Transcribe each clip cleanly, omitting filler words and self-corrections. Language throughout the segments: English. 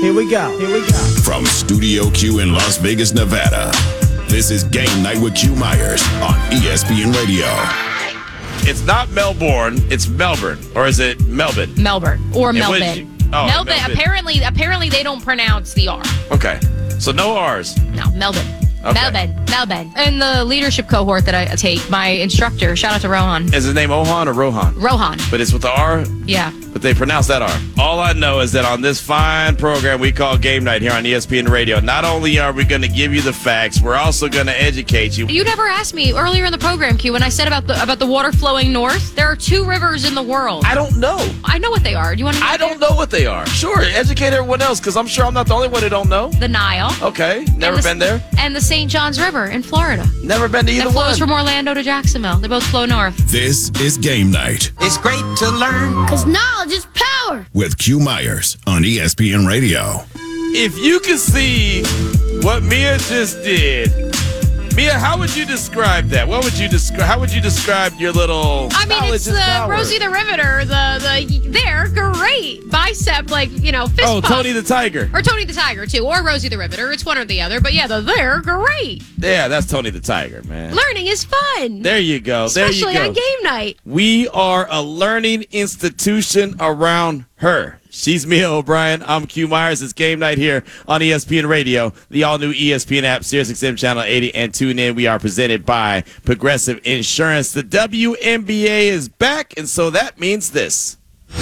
Here we go. From Studio Q in Las Vegas, Nevada, this is Game Night with Q Myers on ESPN Radio. It's not Melbourne, it's Melbourne. Or is it Melbourne? Melbourne. Or And what Melbourne. is it? Oh, Melbourne. Melbourne. Apparently they don't pronounce the R. Okay. So no R's. No, Melbourne. Okay. Melbourne. And the leadership cohort that I take, my instructor, shout out to Rohan. Is his name Ohan or Rohan? Rohan. But it's with the R? Yeah. But they pronounce that R. All I know is that on this fine program we call Game Night here on ESPN Radio, not only are we going to give you the facts, we're also going to educate you. You never asked me earlier in the program, Q, when I said about the water flowing north. There are 2 rivers in the world. I don't know. I know what they are. Do you want to know? I don't know what they are. Sure, educate everyone else, because I'm sure I'm not the only one who don't know. The Nile. Okay, never been there. And the St. Johns River in Florida. Never been to either It flows one. from Orlando to Jacksonville. They both flow north. This is Game Night It's great to learn. Because knowledge is power. with Q Myers on ESPN Radio. If you could see what Mia just did, Mia, how would you describe that? How would you describe your little? I mean, it's the Rosie the Riveter, they're great bicep, fist Oh, pump. Tony the Tiger. Or Tony the Tiger, too, or Rosie the Riveter. It's one or the other, but yeah, they're great. Yeah, that's Tony the Tiger, man. Learning is fun. There you go. Especially there you go. on game night. We are a learning institution around her. She's Mia O'Brien. I'm Q Myers. It's Game Night here on ESPN Radio, the all-new ESPN app, SiriusXM Channel 80, and tune in. We are presented by Progressive Insurance. The WNBA is back, and so that means this.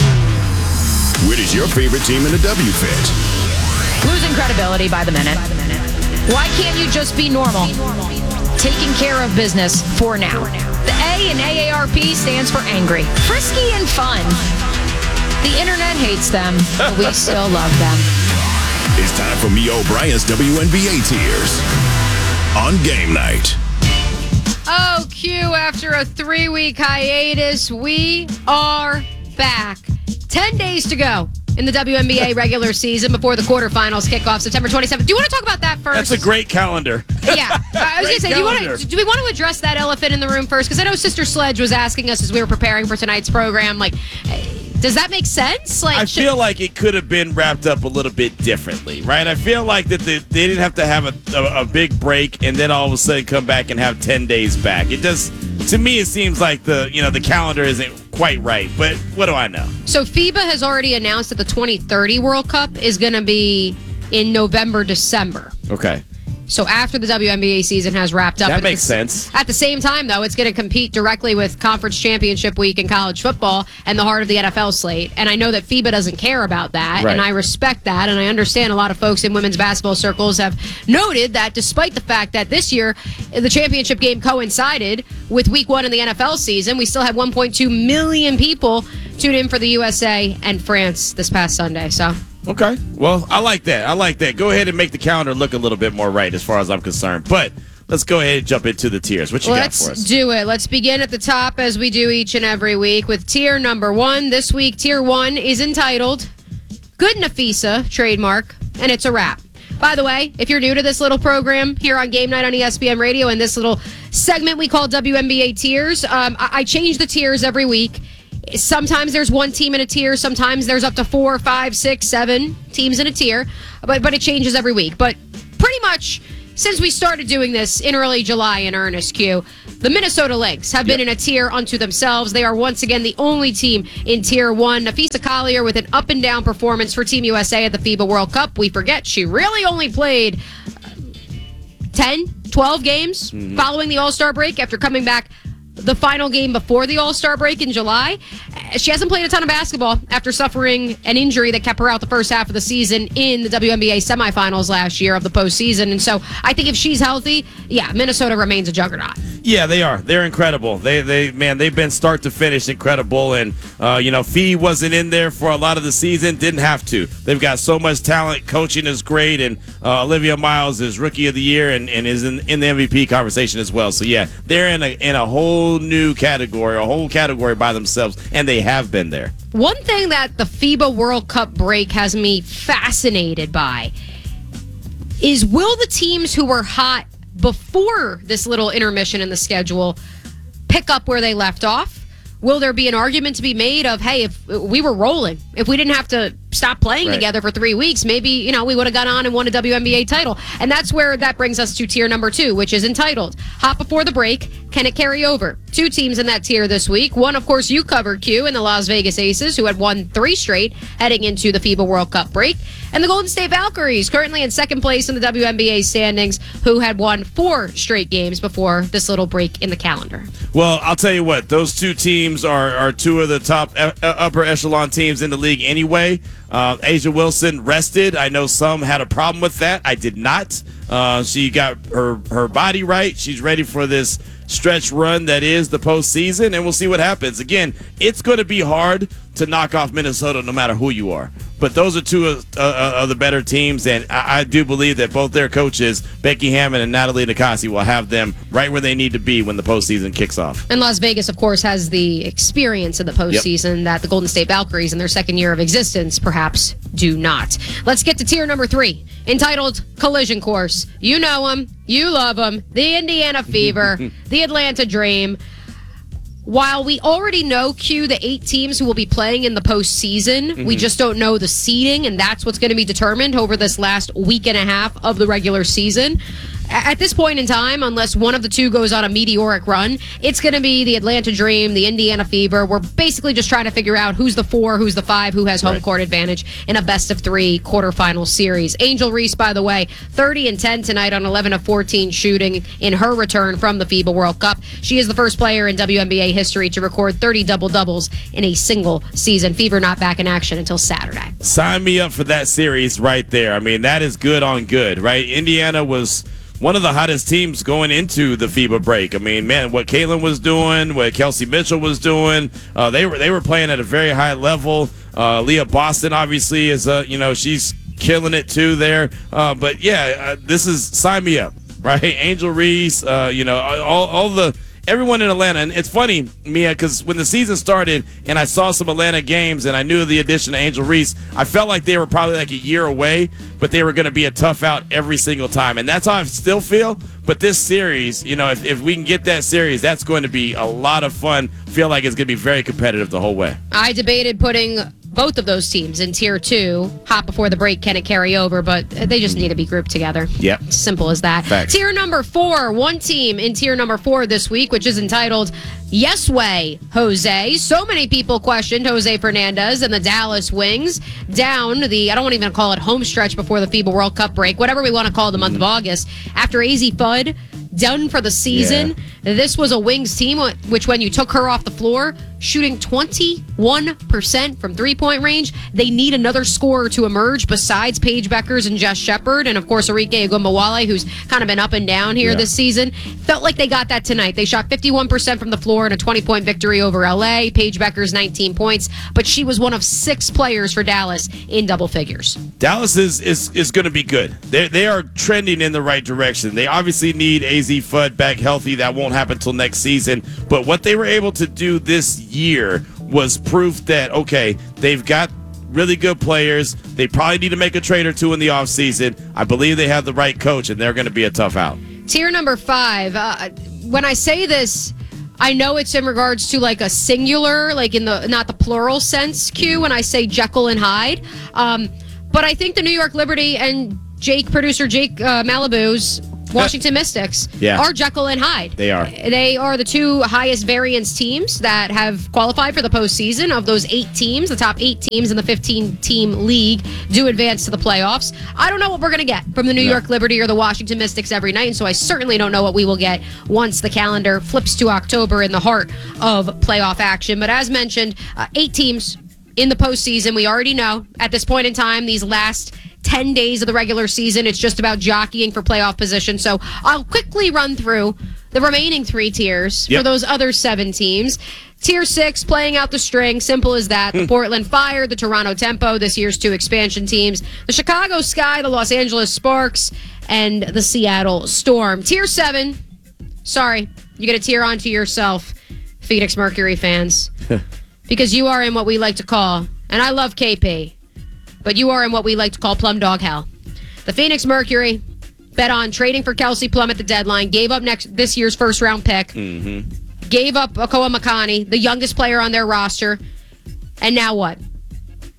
Where does your favorite team in the W fit? Losing credibility by the minute. Why can't you just be normal? Taking care of business for now. The A in AARP stands for angry, frisky, and fun. The internet hates them, but we still love them. It's time for Mia O'Brien's WNBA Tears on Game Night. Oh, Q, after a 3-week hiatus, we are back. 10 days to go in the WNBA regular season before the quarterfinals kick off September 27th. Do you want to talk about that first? That's a great calendar. Yeah. I was going to say, do we want to address that elephant in the room first? Because I know Sister Sledge was asking us as we were preparing for tonight's program, does that make sense? I feel like it could have been wrapped up a little bit differently, right? I feel like that they didn't have to have a big break and then all of a sudden come back and have 10 days back. It does, to me, it seems like the calendar isn't quite right, but what do I know? So FIBA has already announced that the 2030 World Cup is going to be in November, December. Okay. So after the WNBA season has wrapped up. That makes sense. At the same time, though, it's going to compete directly with Conference Championship Week in college football and the heart of the NFL slate. And I know that FIBA doesn't care about that, right. And I respect that, and I understand a lot of folks in women's basketball circles have noted that despite the fact that this year the championship game coincided with Week 1 in the NFL season, we still had 1.2 million people tune in for the USA and France this past Sunday. So... Okay. Well, I like that. Go ahead and make the calendar look a little bit more right as far as I'm concerned. But let's go ahead and jump into the tiers. What you got for us? Let's do it. Let's begin at the top as we do each and every week with tier number 1. This week, tier 1 is entitled Good Nafisa, trademark, and it's a wrap. By the way, if you're new to this little program here on Game Night on ESPN Radio and this little segment we call WNBA Tiers, I change the tiers every week. Sometimes there's one team in a tier. Sometimes there's up to 4, 5, 6, 7 teams in a tier. But it changes every week. But pretty much since we started doing this in early July in earnest, Q, the Minnesota Lynx have been in a tier unto themselves. They are once again the only team in tier 1. Nafisa Collier with an up-and-down performance for Team USA at the FIBA World Cup. We forget she really only played 10, 12 games following the All-Star break after coming back the final game before the All-Star break in July. She hasn't played a ton of basketball after suffering an injury that kept her out the first half of the season in the WNBA semifinals last year of the postseason. And so I think if she's healthy, Minnesota remains a juggernaut. Yeah, they are. They're incredible. They've been start to finish incredible. And, Fee wasn't in there for a lot of the season. Didn't have to. They've got so much talent. Coaching is great. And Olivia Miles is Rookie of the Year and is in the MVP conversation as well. So, yeah, they're in a whole new category, a whole category by themselves. And they have been there. One thing that the FIBA World Cup break has me fascinated by is, will the teams who were hot before this little intermission in the schedule pick up where they left off? Will there be an argument to be made of, hey, if we were rolling, if we didn't have to stopped playing together for 3 weeks, maybe, we would have gone on and won a WNBA title. And that's where that brings us to tier number 2, which is entitled Hot Before the Break, Can It Carry Over? 2 teams in that tier this week. One, of course, you covered, Q, in the Las Vegas Aces, who had won 3 straight heading into the FIBA World Cup break. And the Golden State Valkyries, currently in second place in the WNBA standings, who had won 4 straight games before this little break in the calendar. Well, I'll tell you what, those 2 teams are 2 of the top upper echelon teams in the league anyway. A'ja Wilson rested. I know some had a problem with that. I did not. She got her body right. She's ready for this stretch run that is the postseason, and we'll see what happens. Again, it's going to be hard to knock off Minnesota no matter who you are. But those are 2 of the better teams, and I do believe that both their coaches, Becky Hammon and Natalie Nikasi, will have them right where they need to be when the postseason kicks off. And Las Vegas, of course, has the experience in the postseason that the Golden State Valkyries in their second year of existence perhaps do not. Let's get to tier number 3, entitled Collision Course. You know them. You love them. The Indiana Fever, the Atlanta Dream. While we already know, Q, the 8 teams who will be playing in the postseason, we just don't know the seeding, and that's what's going to be determined over this last week and a half of the regular season. At this point in time, unless one of the 2 goes on a meteoric run, it's going to be the Atlanta Dream, the Indiana Fever. We're basically just trying to figure out who's the 4, who's the 5, who has home court advantage in a best-of-3 quarterfinal series. Angel Reese, by the way, 30-10 tonight on 11 of 14 shooting in her return from the FIBA World Cup. She is the first player in WNBA history to record 30 double-doubles in a single season. Fever not back in action until Saturday. Sign me up for that series right there. I mean, that is good on good, right? Indiana was one of the hottest teams going into the FIBA break. I mean, man, what Caitlin was doing, what Kelsey Mitchell was doing, they were playing at a very high level. Leah Boston, obviously, is she's killing it too there. But yeah, this is sign me up, right? Angel Reese, all the everyone in Atlanta. And it's funny, Mia, because when the season started and I saw some Atlanta games and I knew the addition of Angel Reese, I felt like they were probably like a year away, but they were going to be a tough out every single time. And that's how I still feel. But this series, if we can get that series, that's going to be a lot of fun. Feel like it's going to be very competitive the whole way. I debated putting both of those teams in tier 2. Hot before the break, can it carry over? But they just need to be grouped together. Yep. Simple as that. Facts. Tier number 4, one team in tier number 4 this week, which is entitled Yes Way, Jose. So many people questioned Jose Fernandez and the Dallas Wings down the, I don't want to even call it home stretch before the FIBA World Cup break, whatever we want to call the month of August. After AZ Fudd done for the season, this was a Wings team which, when you took her off the floor, shooting 21% from three-point range. They need another scorer to emerge besides Paige Beckers and Jess Shepard, and of course Arike Ogunbowale, who's kind of been up and down here this season. Felt like they got that tonight. They shot 51% from the floor in a 20-point victory over LA. Paige Beckers 19 points, but she was one of 6 players for Dallas in double figures. Dallas is going to be good. They are trending in the right direction. They obviously need AZ Fudd back healthy. That won't happen until next season. But what they were able to do this year was proof that, okay, they've got really good players. They probably need to make a trade or 2 in the offseason. I believe they have the right coach, and they're going to be a tough out. Tier number 5. When I say this, I know it's in regards to like a singular, like in the not the plural sense, Q, when I say Jekyll and Hyde. But I think the New York Liberty and producer Jake Malibu's Washington Mystics are Jekyll and Hyde. They are. They are the 2 highest variance teams that have qualified for the postseason. Of those 8 teams, the top 8 teams in the 15-team league do advance to the playoffs. I don't know what we're going to get from the New York Liberty or the Washington Mystics every night, and so I certainly don't know what we will get once the calendar flips to October in the heart of playoff action. But as mentioned, 8 teams in the postseason. We already know at this point in time, these last 10 days of the regular season, it's just about jockeying for playoff position. So I'll quickly run through the remaining 3 tiers for those other 7 teams. Tier 6, playing out the string. Simple as that. The Portland Fire, the Toronto Tempo, this year's 2 expansion teams. The Chicago Sky, the Los Angeles Sparks, and the Seattle Storm. Tier 7, sorry, you get a tier onto yourself, Phoenix Mercury fans. Because you are in what we like to call, and I love KP, but you are in what we like to call plum dog hell. The Phoenix Mercury bet on trading for Kelsey Plum at the deadline, gave up this year's first-round pick, gave up Okoa Makani, the youngest player on their roster, and now what?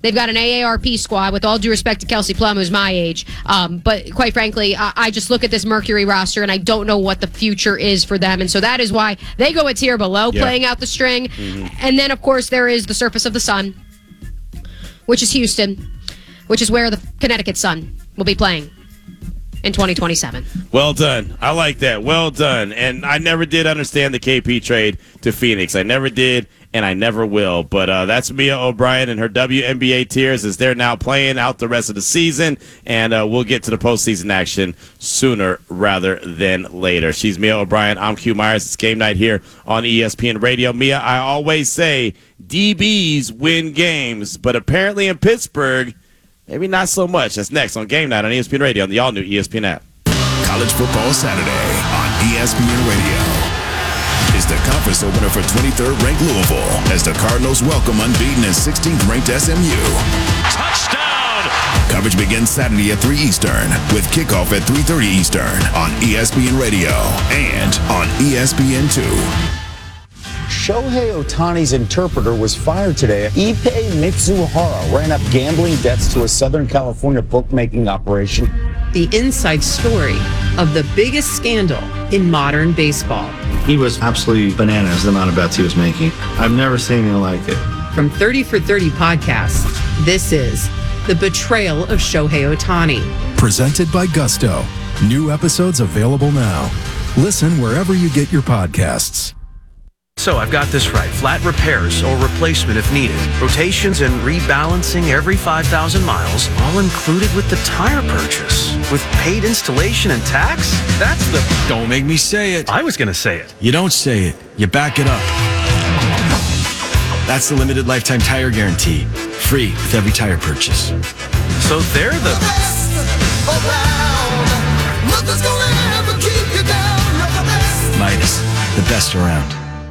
They've got an AARP squad, with all due respect to Kelsey Plum, who's my age. But quite frankly, I just look at this Mercury roster, and I don't know what the future is for them. And so that is why they go a tier below, playing out the string. And then, of course, there is the surface of the sun, which is Houston, which is where the Connecticut Sun will be playing in 2027. Well done. I like that. Well done. And I never did understand the KP trade to Phoenix. I never did, and I never will. But that's Mia O'Brien and her WNBA tiers as they're now playing out the rest of the season, and we'll get to the postseason action sooner rather than later. She's Mia O'Brien. I'm Q Myers. It's game night here on ESPN Radio. Mia, I always say DBs win games, but apparently in Pittsburgh, maybe not so much. That's next on Game Night on ESPN Radio on the all-new ESPN app. College Football Saturday on ESPN Radio. Is the conference opener for 23rd ranked Louisville as the Cardinals welcome unbeaten and 16th ranked SMU. Touchdown! Coverage begins Saturday at 3 Eastern with kickoff at 3:30 Eastern on ESPN Radio and on ESPN2. Shohei Ohtani's interpreter was fired today. Ippei Mitsuhara ran up gambling debts to a Southern California bookmaking operation. The inside story of the biggest scandal in modern baseball. He was absolutely bananas, the amount of bets he was making. I've never seen anything like it. From 30 for 30 podcasts, this is The Betrayal of Shohei Ohtani. Presented by Gusto. New episodes available now. Listen wherever you get your podcasts. So I've got this right. Flat repairs or replacement if needed. Rotations and rebalancing every 5,000 miles, all included with the tire purchase. With paid installation and tax? That's the... Don't make me say it. I was going to say it. You don't say it. You back it up. That's the limited lifetime tire guarantee. Free with every tire purchase. So they're the... best around. Nothing's gonna ever keep you down. You're the best. Midas, the best around.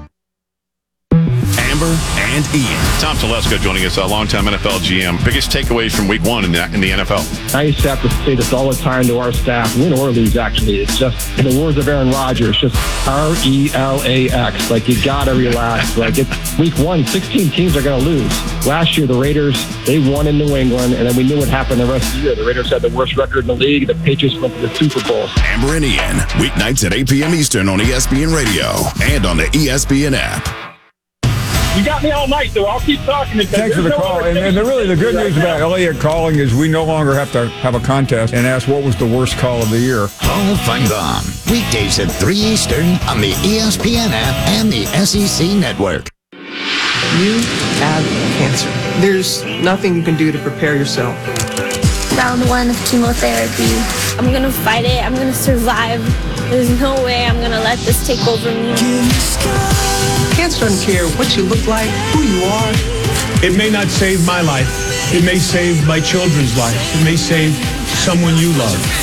Amber and Ian. Tom Telesco joining us, a longtime NFL GM. Biggest takeaways from week one in the NFL? I used to have to say this all the time to our staff, win or lose, actually. It's just, in the words of Aaron Rodgers, just RELAX. Like, you got to relax. Like, it's week one, 16 teams are going to lose. Last year, the Raiders, they won in New England, and then we knew what happened the rest of the year. The Raiders had the worst record in the league. The Patriots went to the Super Bowl. Amber and Ian, weeknights at 8 p.m. Eastern on ESPN Radio and on the ESPN app. You got me all night, though. I'll keep talking. Thanks for the call. And really, the good news about Elliott calling is we no longer have to have a contest and ask what was the worst call of the year. Hall of Fun Gone. Weekdays at 3 Eastern on the ESPN app and the SEC Network. You have cancer. There's nothing you can do to prepare yourself. Round 1 of chemotherapy. I'm gonna fight it. I'm gonna survive. There's no way I'm gonna let this take over me. Cancer doesn't care what you look like, who you are. It may not save my life. It may save my children's life. It may save someone you love.